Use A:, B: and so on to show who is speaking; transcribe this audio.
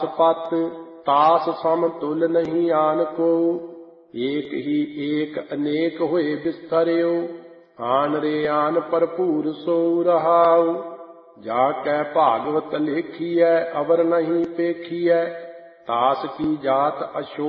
A: पत तास सम तुल नहीं आन को। एक ही एक अनेक होए बिस्तरियो, आन रे आन भरपूर सो रहाउ। जाकै भागवत लेखियै अवर नहीं पेखियै, तास की जात अशोक